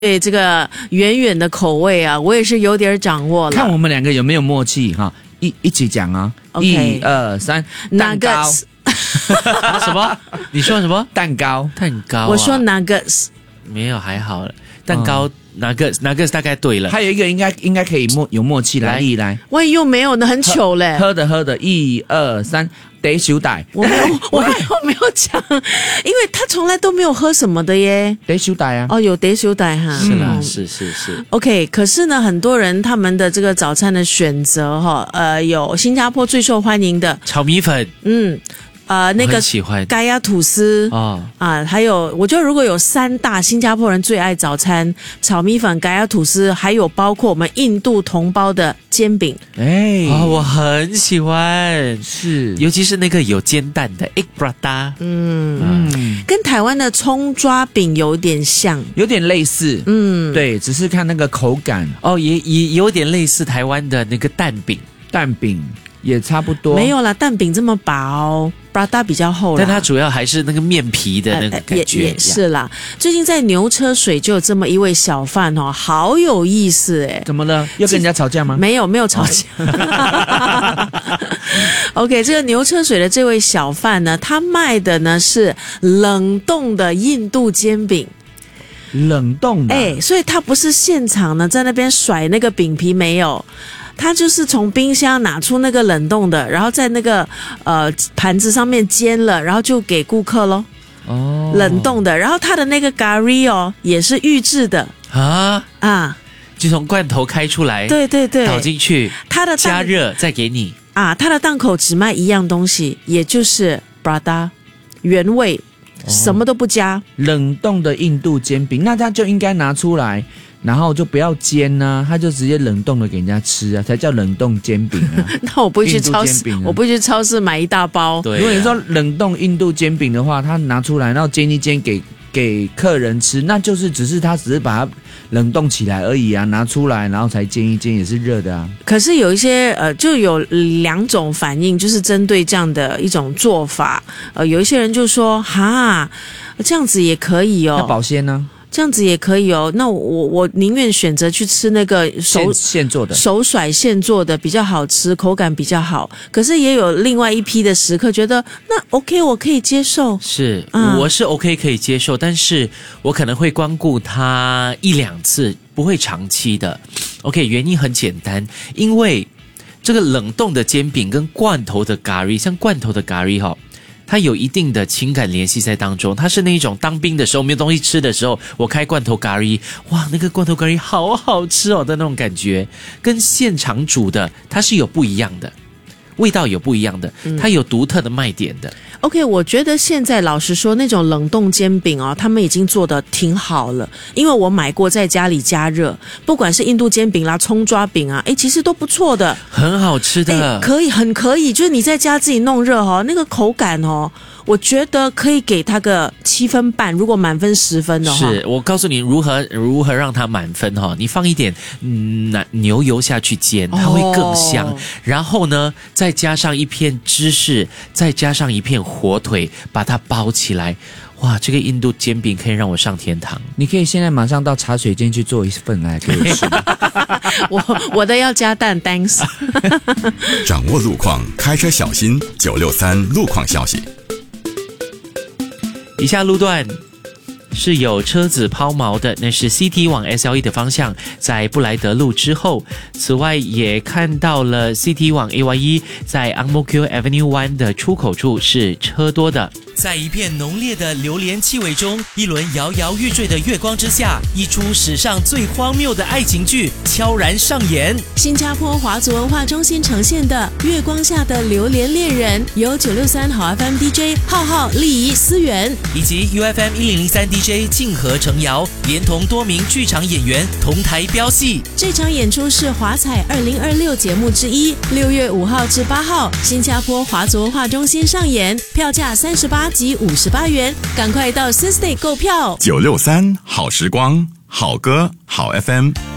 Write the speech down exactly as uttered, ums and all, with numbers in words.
对这个远远的口味啊，我也是有点掌握了。 看我们两个有没有默契哈，一一起讲啊， okay. 一二三，蛋糕。 啊、什么？你说什么？ 蛋糕， 蛋糕、啊。 我说 nuggets， 没有还好了。蛋糕、嗯、nuggets nuggets 大概对了。 还有一个应该应该可以默有默契来，一来。 万一又没有呢？很糗嘞。 喝的喝的，一二三。得手带， 我没有，我没有，我没有讲，因为他从来都没有喝什么的耶。 得手带啊， 哦，有得手带哈， 是啦，嗯、是是是。 OK， 可是呢，很多人他们的这个早餐的选择哈，呃，有新加坡最受欢迎的炒米粉， 嗯。呃，那个喜欢盖亚吐司哦啊，还有我觉得如果有三大新加坡人最爱早餐，炒米粉、盖亚吐司，还有包括我们印度同胞的煎饼， 哎， 哦，我很喜欢， 是， 尤其是那个有煎蛋的 egg prata， 嗯嗯，跟台湾的葱抓饼有点像， 有点类似， 嗯， 对，只是看那个口感， 哦，也也有点类似台湾的那个蛋饼， 蛋饼。也差不多， 没有啦，蛋饼这么薄，Prata 比较厚啦， 但它主要还是那个面皮的那个感觉、 呃、也, 也是啦。最近在牛车水就有这么一位小贩哦，好有意思哎。 怎么了？要跟人家吵架吗？ 没有，没有吵架。哦、OK， 这个牛车水的这位小贩呢，他卖的呢是冷冻的印度煎饼。 冷冻的， 哎，所以他不是现场呢在那边甩那个饼皮，没有。他就是从冰箱拿出那个冷冻的，然后在那个呃盘子上面煎了，然后就给顾客咯。 哦， 冷冻的，然后他的那个咖喱哦也是预制的啊啊， 就从罐头开出来， 对对对， 倒进去， 他的加热再给你啊，他的档口只卖一样东西，也就是 Prata 原味，哦、什么都不加。 冷冻的印度煎饼，那他就应该拿出来。然后就不要煎呢、啊，他就直接冷冻的给人家吃啊，才叫冷冻煎饼啊。 那我不会去超市， 啊、 我不会去超市买一大包。 对、啊， 如果你说冷冻印度煎饼的话，他拿出来，然后煎一煎给给客人吃，那就是只是他只是把它冷冻起来而已啊，拿出来然后才煎一煎，也是热的啊。 可是有一些呃，就有两种反应，就是针对这样的一种做法，呃，有一些人就说哈，这样子也可以哦， 那保鲜呢？ 这样子也可以哦，那我我宁愿选择去吃那个手现做的手甩现做的比较好吃，口感比较好。可是也有另外一批的食客觉得那 OK 我可以接受， 是、 嗯、 我是 OK 可以接受，但是我可能会光顾它一两次，不会长期的。OK， 原因很简单，因为这个冷冻的煎饼跟罐头的咖喱，像罐头的咖喱哈。它有一定的情感联系在当中，它是那一种当兵的时候没有东西吃的时候，我开罐头咖喱，哇，那个罐头咖喱好好吃哦的那种感觉，跟现场煮的它是有不一样的，味道有不一样的，它有独特的卖点的。 OK， 我觉得现在老实说，那种冷冻煎饼哦，他们已经做得挺好了。因为我买过，在家里加热，不管是印度煎饼啦、葱抓饼啊，哎，其实都不错的， 很好吃的， 可以，很可以。就是你在家自己弄热哦，那个口感哦，我觉得可以给它个七分半。如果满分十分的话， 是我告诉你如何如何让它满分哈、哦。你放一点嗯牛油下去煎，它会更香。哦、然后呢，再加上一片芝士，再加上一片火腿，把它包起来，哇！这个印度煎饼可以让我上天堂。 你可以现在马上到茶水间去做一份来给我吃。 我我的要加蛋 ，thanks。 掌握路况，开车小心。九六三路况消息。 以下路段是有车子抛锚的，那是 C T 往 S L E 的方向，在布莱德路之后。此外也看到了 C T 往 A Y E 在 Ang Mo Kio Avenue One 的出口处是车多的。 在一片浓烈的榴莲气味中，一轮摇摇欲坠的月光之下，一出史上最荒谬的爱情剧悄然上演。 新加坡华族文化中心呈现的《月光下的榴莲恋人》，由九六三好 F M D J 浩浩、丽仪、思源以及 U F M 一零零三 D J 静和程瑶，连同多名剧场演员同台飙戏。 这场演出是华彩二零二六节目之一，六月五号至八号，新加坡华族文化中心上演，票价三十八及五十八元，赶快到 Systay 购票。 九六三好时光，好歌好 F M。